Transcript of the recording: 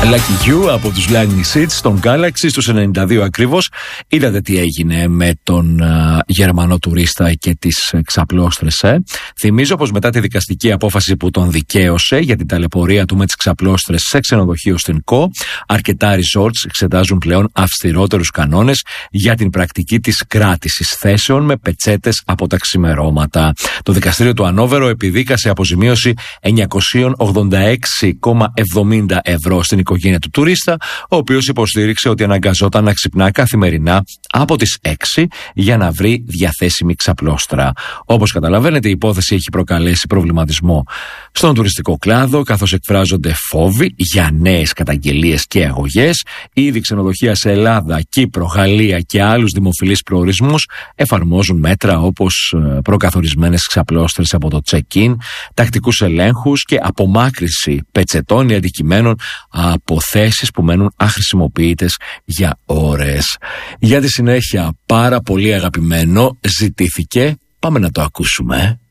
Lucky You από τους Lightning Seeds στον Galaxy στους 92 ακριβώς. Είδατε τι έγινε με τον Γερμανό τουρίστα και τις ξαπλώστρες. Θυμίζω πως μετά τη δικαστική απόφαση που τον δικαίωσε για την ταλαιπωρία του με τις ξαπλώστρες σε ξενοδοχείο στην ΚΟ, αρκετά resorts εξετάζουν πλέον αυστηρότερους κανόνες για την πρακτική της κράτησης θέσεων με πετσέτες από τα ξημερώματα. Το δικαστήριο του Ανόβερο επιδίκασε αποζημίωση 986,70 ευρώ στην οικογένεια του τουρίστα, ο οποίος υποστήριξε ότι αναγκαζόταν να ξυπνά καθημερινά από τις 6 για να βρει διαθέσιμη ξαπλώστρα. Όπως καταλαβαίνετε, η υπόθεση έχει προκαλέσει προβληματισμό στον τουριστικό κλάδο, καθώς εκφράζονται φόβοι για νέες καταγγελίες και αγωγές. Ήδη ξενοδοχεία σε Ελλάδα, Κύπρο, Γαλλία και άλλους δημοφιλείς προορισμούς εφαρμόζουν μέτρα όπως προκαθορισμένες ξαπλώστρες από το check-in, τακτικούς ελέγχους και απομάκρυνση πετσετών ή αντικειμένων από θέσεις που μένουν αχρησιμοποιητές για ώρες. Για τη συνέχεια, πάρα πολύ αγαπημένο, ζητήθηκε. Πάμε να το ακούσουμε.